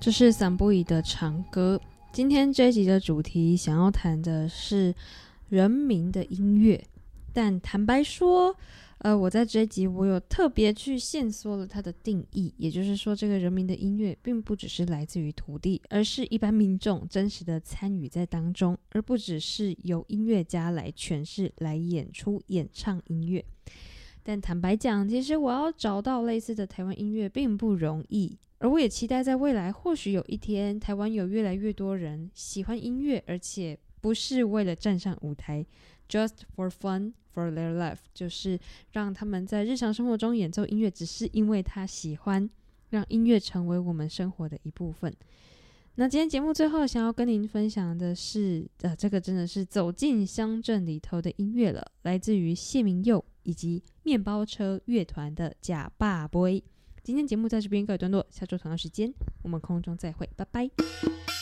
这是散步椅的长歌。今天这一集的主题想要谈的是人民的音乐，但坦白说我在这一集我有特别去限缩了它的定义，也就是说这个人民的音乐并不只是来自于土地，而是一般民众真实的参与在当中，而不只是由音乐家来诠释、来演出、演唱音乐。但坦白讲，其实我要找到类似的台湾音乐并不容易，而我也期待在未来或许有一天台湾有越来越多人喜欢音乐，而且不是为了站上舞台 just for fun for their life， 就是让他们在日常生活中演奏音乐只是因为他喜欢，让音乐成为我们生活的一部分。那今天节目最后想要跟您分享的是这个真的是走进乡镇里头的音乐了，来自于谢明佑以及面包车乐团的假爸杯。今天节目在这边告一段落，下周同样时间我们空中再会，拜拜。